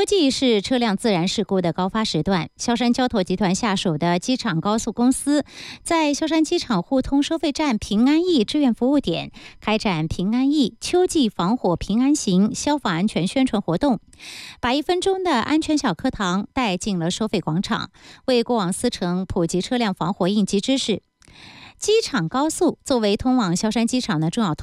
季是车辆自燃事故的高发时段，萧山交拓集团下属的机场高速公司在萧山机场互通收费站平安驿志愿服务点开展平安驿秋季防火平安行消防安全宣传活动，把1分钟的安全小课堂带进了收费广场，为过往司乘普及车辆防火应急知识。机场高速作为通往萧山机场的重要